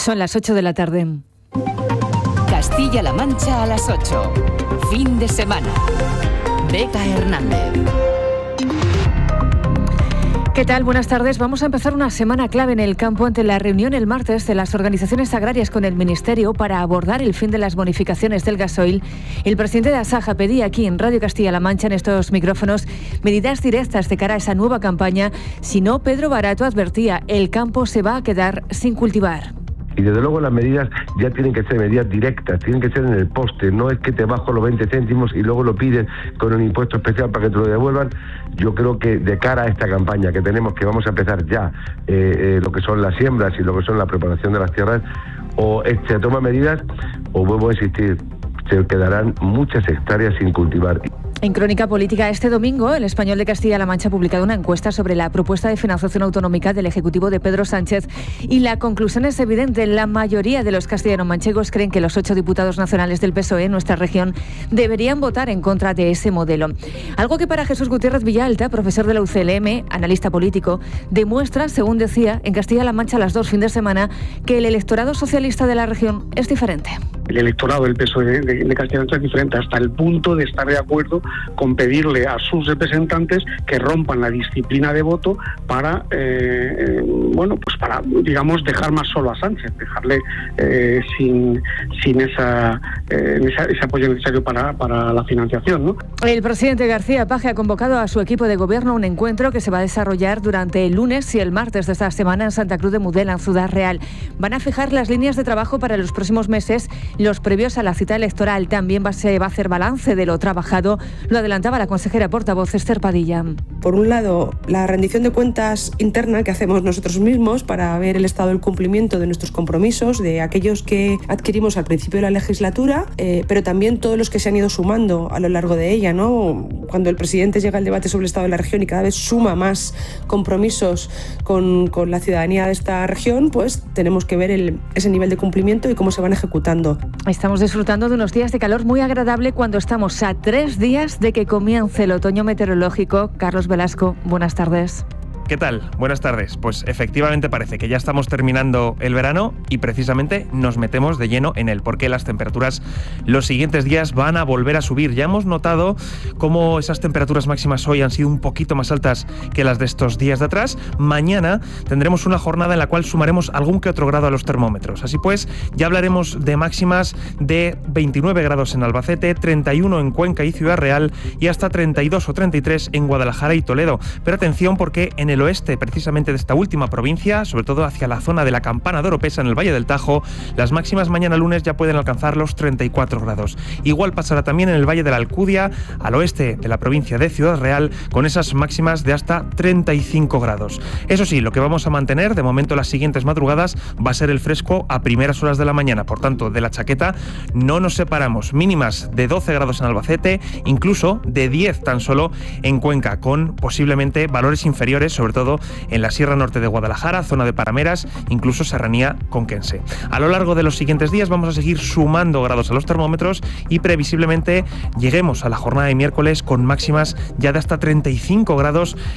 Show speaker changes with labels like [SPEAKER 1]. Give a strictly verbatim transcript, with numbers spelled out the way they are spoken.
[SPEAKER 1] Son las ocho de la tarde.
[SPEAKER 2] Castilla-La Mancha a las ocho. Fin de semana. Vega Hernández.
[SPEAKER 1] ¿Qué tal? Buenas tardes. Vamos a empezar una semana clave en el campo ante la reunión el martes de las organizaciones agrarias con el Ministerio para abordar el fin de las bonificaciones del gasoil. El presidente de Asaja pedía aquí en Radio Castilla-La Mancha, en estos micrófonos, medidas directas de cara a esa nueva campaña. Si no, Pedro Barato advertía, el campo se va a quedar sin cultivar.
[SPEAKER 3] Y desde luego las medidas ya tienen que ser medidas directas, tienen que ser en el poste, no es que te bajo los veinte céntimos y luego lo pides con un impuesto especial para que te lo devuelvan. Yo creo que de cara a esta campaña que tenemos, que vamos a empezar ya, eh, eh, lo que son las siembras y lo que son la preparación de las tierras, o se toma medidas o vuelvo a insistir, se quedarán muchas hectáreas sin cultivar.
[SPEAKER 1] En Crónica Política, este domingo, El Español de Castilla-La Mancha ha publicado una encuesta sobre la propuesta de financiación autonómica del Ejecutivo de Pedro Sánchez y la conclusión es evidente. La mayoría de los castellano-manchegos creen que los ocho diputados nacionales del P S O E en nuestra región deberían votar en contra de ese modelo. Algo que para Jesús Gutiérrez Villalta, profesor de la U C L M, analista político, demuestra, según decía, en Castilla-La Mancha a las dos fines de semana, que el electorado socialista de la región es diferente.
[SPEAKER 4] El electorado del P S O E de, de, de Castilla-La Mancha es diferente hasta el punto de estar de acuerdo con pedirle a sus representantes que rompan la disciplina de voto para, eh, eh, bueno, pues para, digamos, dejar más solo a Sánchez, dejarle eh, sin, sin esa, eh, esa, ese apoyo necesario para, para la financiación, ¿no?
[SPEAKER 1] El presidente García Paje ha convocado a su equipo de gobierno a un encuentro que se va a desarrollar durante el lunes y el martes de esta semana en Santa Cruz de Mudela, en Ciudad Real. Van a fijar las líneas de trabajo para los próximos meses, los previos a la cita electoral. También va, se va a hacer balance de lo trabajado. Lo adelantaba la consejera portavoz Esther Padilla.
[SPEAKER 5] Por un lado, la rendición de cuentas interna que hacemos nosotros mismos para ver el estado del cumplimiento de nuestros compromisos, de aquellos que adquirimos al principio de la legislatura, eh, pero también todos los que se han ido sumando a lo largo de ella, ¿no? Cuando el presidente llega al debate sobre el estado de la región y cada vez suma más compromisos con, con la ciudadanía de esta región, pues tenemos que ver el, ese nivel de cumplimiento y cómo se van ejecutando.
[SPEAKER 1] Estamos disfrutando de unos días de calor muy agradable cuando estamos a tres días de que comience el otoño meteorológico. Carlos Velasco, buenas tardes.
[SPEAKER 6] ¿Qué tal? Buenas tardes. Pues efectivamente parece que ya estamos terminando el verano y precisamente nos metemos de lleno en él, porque las temperaturas los siguientes días van a volver a subir. Ya hemos notado cómo esas temperaturas máximas hoy han sido un poquito más altas que las de estos días de atrás. Mañana tendremos una jornada en la cual sumaremos algún que otro grado a los termómetros. Así pues, ya hablaremos de máximas de veintinueve grados en Albacete, treinta y uno en Cuenca y Ciudad Real y hasta treinta y dos o treinta y tres en Guadalajara y Toledo. Pero atención, porque en el oeste, precisamente de esta última provincia, sobre todo hacia la zona de la Campana de Oropesa en el Valle del Tajo, las máximas mañana lunes ya pueden alcanzar los treinta y cuatro grados. Igual pasará también en el Valle de la Alcudia, al oeste de la provincia de Ciudad Real, con esas máximas de hasta treinta y cinco grados. Eso sí, lo que vamos a mantener de momento las siguientes madrugadas va a ser el fresco a primeras horas de la mañana. Por tanto, de la chaqueta no nos separamos. Mínimas de doce grados en Albacete, incluso de diez tan solo en Cuenca, con posiblemente valores inferiores, sobre todo en la Sierra Norte de Guadalajara, zona de Parameras, incluso serranía conquense. A lo largo de los siguientes días vamos a seguir sumando grados a los termómetros y previsiblemente lleguemos a la jornada de miércoles con máximas ya de hasta treinta y cinco grados